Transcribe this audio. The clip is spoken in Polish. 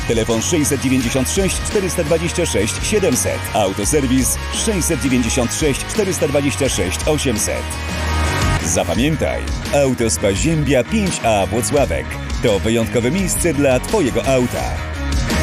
Telefon 696 426 700. Autoserwis 696 426 800. Zapamiętaj, Autospa Ziębia 5A Włocławek to wyjątkowe miejsce dla Twojego auta.